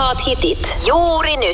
Parhaat hitit juuri nyt.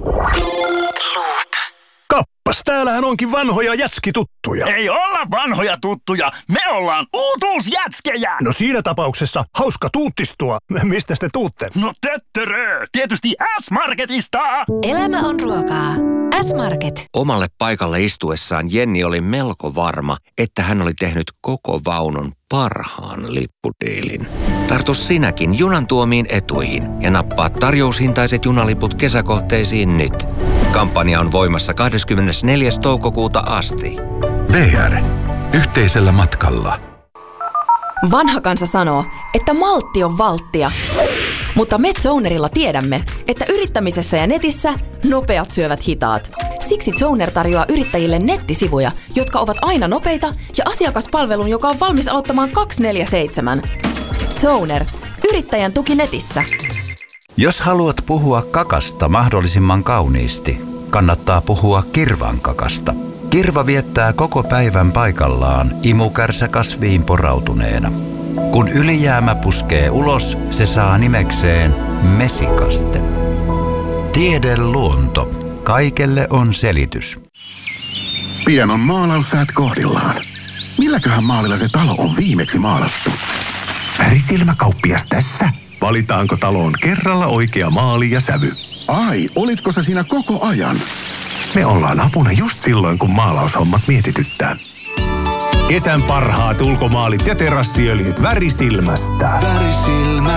Kappas, täällähän onkin vanhoja jätskituttuja. Ei olla vanhoja tuttuja, me ollaan uutuusjätskejä. No siinä tapauksessa hauska tuuttistua. Mistä te tuutte? No töttörö, tietysti S-Marketista. Elämä on ruokaa. S-Market. Omalle paikalle istuessaan Jenni oli melko varma, että hän oli tehnyt koko vaunun parhaan lippudiilin. Tartu sinäkin junan tuomiin etuihin ja nappaa tarjoushintaiset junaliput kesäkohteisiin nyt. Kampanja on voimassa 24. toukokuuta asti. VR. Yhteisellä matkalla. Vanha kansa sanoo, että maltti on valttia. Mutta me Zonerilla tiedämme, että yrittämisessä ja netissä nopeat syövät hitaat. Siksi Zoner tarjoaa yrittäjille nettisivuja, jotka ovat aina nopeita ja asiakaspalvelun, joka on valmis auttamaan 24/7. Zoner. Yrittäjän tuki netissä. Jos haluat puhua kakasta mahdollisimman kauniisti, kannattaa puhua kirvan kakasta. Kirva viettää koko päivän paikallaan imukärsäkasviin porautuneena. Kun ylijäämä puskee ulos, se saa nimekseen mesikaste. Tiede luonto. Kaikelle on selitys. Pian on maalaussäät kohdillaan. Milläköhän maalilla se talo on viimeksi maalattu? Värisilmäkauppias tässä. Valitaanko taloon kerralla oikea maali ja sävy? Ai, olitko sä siinä koko ajan? Me ollaan apuna just silloin, kun maalaushommat mietityttää. Kesän parhaat ulkomaalit ja terassiöljyt Värisilmästä. Värisilmä.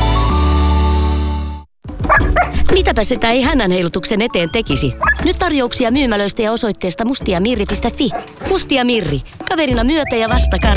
Mitäpä sitä ei hännän heilutuksen eteen tekisi? Nyt tarjouksia myymälöistä ja osoitteesta mustiamirri.fi. Mustia Mirri. Kaverina myötä ja vastakar.